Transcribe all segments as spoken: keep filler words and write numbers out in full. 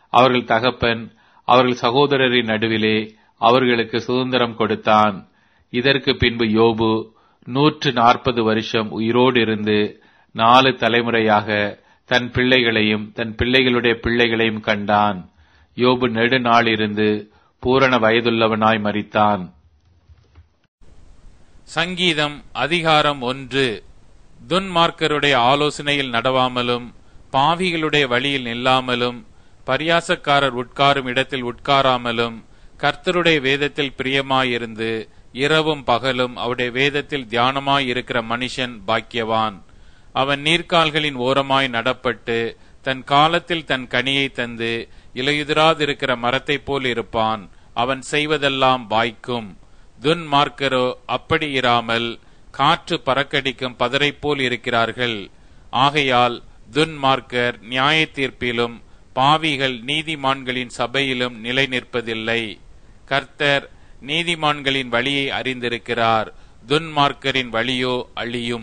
அவர்கள் தகப்பன் அவர்கள் சகோதரரின் நடுவிலே அவர்களுக்கு சுதந்திரம் கொடுத்தான். இதற்கு பின்பு யோபு நூற்று நாற்பது வருஷம் உயிரோடு இருந்து நாலு தலைமுறையாக தன் பிள்ளைகளையும் தன் பிள்ளைகளுடைய பிள்ளைகளையும் கண்டான். யோபு நெடுநாள் இருந்து பூரண வயதுள்ளவனாய் மரித்தான். சங்கீதம் அதிகாரம் ஒன்று. துன்மார்க்கருடைய ஆலோசனையில் நடவாமலும் பாவிகளுடைய வழியில் நில்லாமலும் பரியாசக்காரர் உட்காரும் இடத்தில் உட்காராமலும் கர்த்தருடைய வேதத்தில் பிரியமாயிருந்து இரவும் பகலும் அவருடைய வேதத்தில் தியானமாயிருக்கிற மனுஷன் பாக்கியவான். அவன் நீர்க்கால்களின் ஓரமாய் நடப்பட்டு தன் காலத்தில் தன் கனியை தந்து இலையுதிராதிருக்கிற மரத்தை போல் இருப்பான். அவன் செய்வதெல்லாம் வாய்க்கும். துன்மார்க்கரோ அப்படி இராமல் காற்று பறக்கடிக்கும் பதரை போல் இருக்கிறார்கள். ஆகையால் துன்மார்க்கர் நியாய தீர்ப்பிலும் பாவிகள் நீதிமான்களின் சபையிலும் நிலை நிற்பதில்லை. கர்த்தர் நீதிமான்களின் வழியை அறிந்திருக்கிறார், துன்மார்க்கரின் வழியோ அழியும்.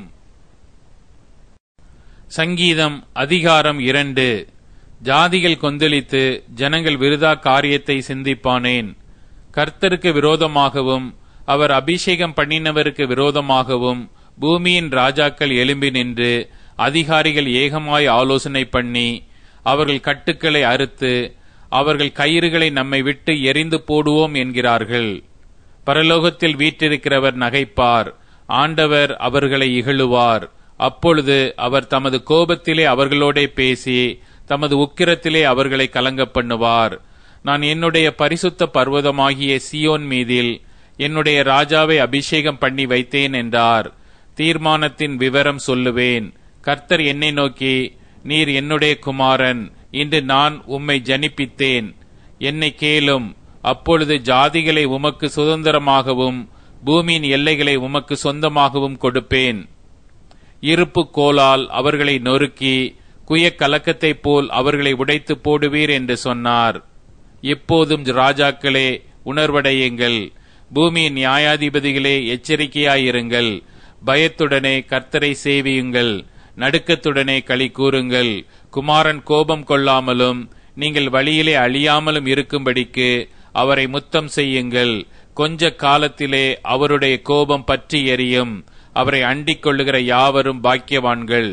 சங்கீதம் அதிகாரம் இரண்டு. ஜாதிகள் கொந்தளித்து ஜனங்கள் விருதா காரியத்தை சிந்திப்பானேன். கர்த்தருக்கு விரோதமாகவும் அவர் அபிஷேகம் பண்ணினவருக்கு விரோதமாகவும் பூமியின் ராஜாக்கள் எழும்பி நின்று அதிகாரிகள் ஏகமாய் ஆலோசனை பண்ணி அவர்கள் கட்டுக்களை அறுத்து அவர்கள் கயிறுகளை நம்மை விட்டு எரிந்து போடுவோம் என்கிறார்கள். பரலோகத்தில் வீற்றிருக்கிறவர் நகைப்பார், ஆண்டவர் அவர்களை இகழுவார். அப்பொழுது அவர் தமது கோபத்திலே அவர்களோட பேசி தமது உக்கிரத்திலே அவர்களை கலங்க பண்ணுவார். நான் என்னுடைய பரிசுத்த பர்வதமாகிய சியோன் மீதில் என்னுடைய ராஜாவை அபிஷேகம் பண்ணி வைத்தேன் என்றார். தீர்மானத்தின் விவரம் சொல்லுவேன். கர்த்தர் என்னை நோக்கி, நீர் என்னுடைய குமாரன், இன்று நான் உம்மை ஜனிப்பித்தேன், என்னை கேளும். அப்பொழுது ஜாதிகளை உமக்கு சுதந்திரமாகவும் பூமியின் எல்லைகளை உமக்கு சொந்தமாகவும் கொடுப்பேன். இருப்பு கோலால் அவர்களை நொறுக்கி குய கலக்கத்தை போல் அவர்களை உடைத்து போடுவீர் என்று சொன்னார். இப்போதும் ராஜாக்களே உணர்வடையுங்கள், பூமியின் நியாயாதிபதிகளே எச்சரிக்கையாயிருங்கள். பயத்துடனே கர்த்தரை சேவியுங்கள், நடுக்கத்துடனே களி கூறுங்கள். குமாரன் கோபம் கொள்ளாமலும் நீங்கள் வழியிலே அழியாமலும் இருக்கும்படிக்கு அவரை முத்தம் செய்யுங்கள். கொஞ்ச காலத்திலே அவருடைய கோபம் பற்றி எரியும். அவரை அண்டிக் கொள்ளுகிற யாவரும் பாக்கியவான்கள்.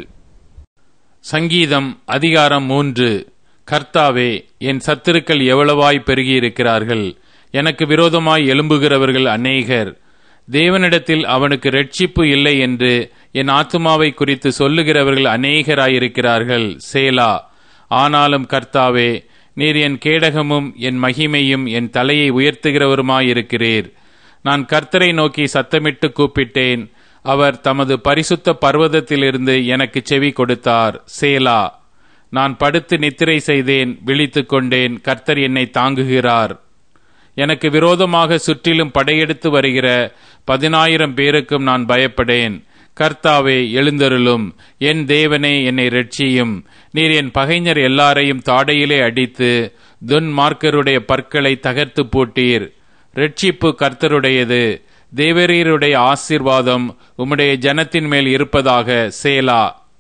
சங்கீதம் அதிகாரம் மூன்று. கர்த்தாவே, என் சத்துருக்கள் எவ்வளவாய் பெருகியிருக்கிறார்கள். எனக்கு விரோதமாய் எழும்புகிறவர்கள் அநேகர். தேவனிடத்தில் அவனுக்கு இரட்சிப்பு இல்லை என்று என் ஆத்துமாவை குறித்து சொல்லுகிறவர்கள் அநேகராயிருக்கிறார்கள். சேலா. ஆனாலும் கர்த்தாவே, நீர் என் கேடகமும் என் மகிமையும் என் தலையை உயர்த்துகிறவருமாயிருக்கிறீர். நான் கர்த்தரை நோக்கி சத்தமிட்டு கூப்பிட்டேன். அவர் தமது பரிசுத்த பர்வதத்திலிருந்து எனக்கு செவி கொடுத்தார். சேலா. நான் படுத்து நித்திரை செய்தேன், விழித்துக் கொண்டேன். கர்த்தர் என்னை தாங்குகிறார். எனக்கு விரோதமாக சுற்றிலும் படையெடுத்து வருகிற பதினாயிரம் பேருக்கும் நான் பயப்படேன். கர்த்தாவே, எழுந்தருளும். என் தேவனே, என்னை இரட்சியும். நீர் என் பகைஞர் எல்லாரையும் தாடையிலே அடித்து துன்மார்க்கருடைய பற்களை தகர்த்து போட்டீர். இரட்சிப்பு கர்த்தருடையது. தேவரீருடைய ஆசீர்வாதம் உம்முடைய ஜனத்தின் மேல் இருப்பதாக. சேலா.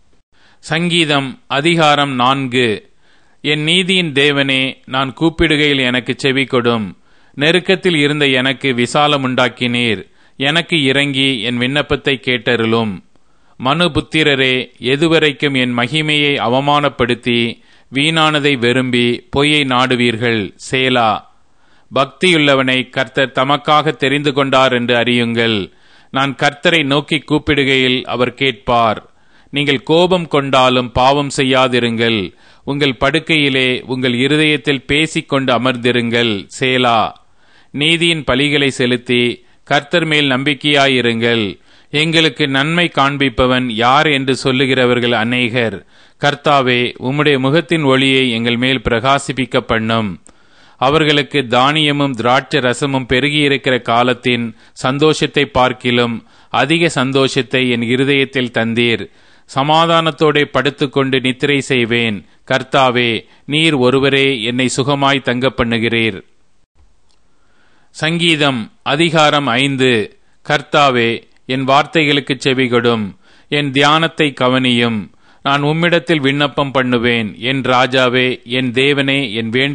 சங்கீதம் அதிகாரம் நான்கு. என் நீதியின் தேவனே, நான் கூப்பிடுகையில் எனக்கு செவி கொடும். நெருக்கத்தில் இருந்த எனக்கு விசாலம் உண்டாக்கினீர். எனக்கு இறங்கி என் விண்ணப்பத்தை கேட்டருளும். மனுபுத்திரரே, எதுவரைக்கும் என் மகிமையை அவமானப்படுத்தி வீணானதை விரும்பி பொய்யை நாடுவீர்கள். சேலா. பக்தியுள்ளவனை கர்த்தர் தமக்காக தெரிந்து கொண்டார் என்று அறியுங்கள். நான் கர்த்தரை நோக்கி கூப்பிடுகையில் அவர் கேட்பார். நீங்கள் கோபம் கொண்டாலும் பாவம் செய்யாதிருங்கள். உங்கள் படுக்கையிலே உங்கள் இருதயத்தில் பேசிக்கொண்டு அமர்ந்திருங்கள். சேலா. நீதியின் பலிகளை செலுத்தி கர்த்தர் மேல் நம்பிக்கையாயிருங்கள். எங்களுக்கு நன்மை காண்பிப்பவன் யார் என்று சொல்லுகிறவர்கள் அநேகர். கர்த்தாவே, உம்முடைய முகத்தின் ஒளியை எங்கள் மேல் பிரகாசிப்பிக்க பண்ணும். அவர்களுக்கு தானியமும் திராட்சை ரசமும் பெருகியிருக்கிற காலத்தின் சந்தோஷத்தை பார்க்கிலும் அதிக சந்தோஷத்தை என் இருதயத்தில் தந்தீர். சமாதானத்தோടെ படுத்துக்கொண்டு நித்திரை செய்வேன். கர்த்தாவே, நீர் ஒருவரே என்னை சுகமாய் தங்க பண்ணுகிறீர். சங்கீதம் அதிகாரம் ஐந்து. கர்த்தாவே, என் வார்த்தைகளுக்கு செவிகொடும். என் தியானத்தை கவனியும். நான் உம்மிடத்தில் விண்ணப்பம் பண்ணுவேன். என் ராஜாவே, என் தேவனே, என் வேண்டு